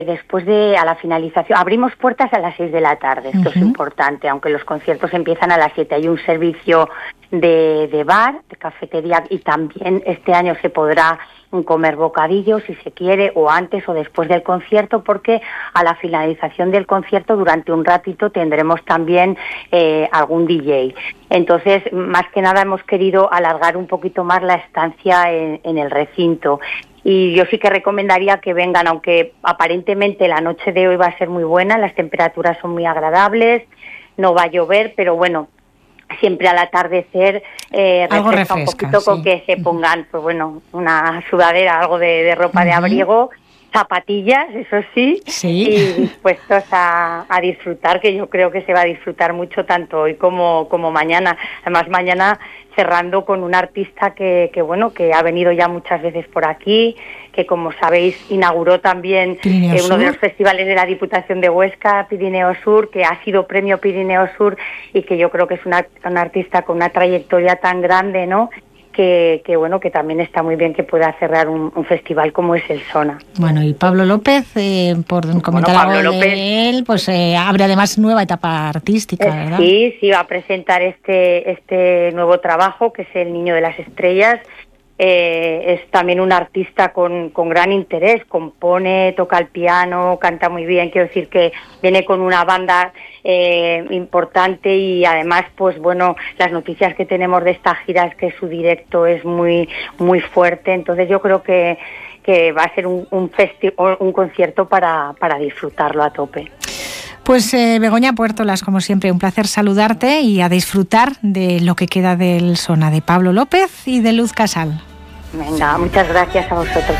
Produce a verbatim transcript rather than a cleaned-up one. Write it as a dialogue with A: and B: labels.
A: después de, a la finalización, abrimos puertas a las seis de la tarde, esto uh-huh. es importante, aunque los conciertos empiezan a las siete. Hay un servicio de, de bar, de cafetería, y también este año se podrá comer bocadillos si se quiere, o antes o después del concierto, porque a la finalización del concierto durante un ratito tendremos también eh, algún D J. Entonces, más que nada hemos querido alargar un poquito más la estancia en, en el recinto. Y yo sí que recomendaría que vengan, aunque aparentemente la noche de hoy va a ser muy buena, las temperaturas son muy agradables, no va a llover, pero bueno, siempre al atardecer eh, refresca, refresca un poquito sí. con que se pongan, pues bueno, una sudadera, algo de, de ropa uh-huh. de abrigo, zapatillas, eso sí,
B: sí.
A: y dispuestos a, a disfrutar, que yo creo que se va a disfrutar mucho tanto hoy como, como mañana. Además, mañana cerrando con un artista que, que, bueno, que ha venido ya muchas veces por aquí, que como sabéis inauguró también eh, uno de los festivales de la Diputación de Huesca, Pirineo Sur, que ha sido premio Pirineo Sur y que yo creo que es una, un artista con una trayectoria tan grande, ¿no?, Que, que bueno, que también está muy bien que pueda cerrar un, un festival como es el Sona.
B: Bueno, y Pablo López, eh, por comentar bueno, algo López, de él, pues eh, abre además nueva etapa artística, ¿verdad?
A: Sí, sí, va a presentar este, este nuevo trabajo, que es El Niño de las Estrellas. Eh, es también un artista con, con gran interés, compone, toca el piano, canta muy bien, quiero decir que viene con una banda eh, importante y además, pues bueno, las noticias que tenemos de esta gira es que su directo es muy muy fuerte, entonces yo creo que, que va a ser un, un, festi- un concierto para, para disfrutarlo a tope.
B: Pues eh, Begoña Puertolas, como siempre, un placer saludarte y a disfrutar de lo que queda del Sona de Pablo López y de Luz Casal.
A: Venga, muchas gracias a vosotros.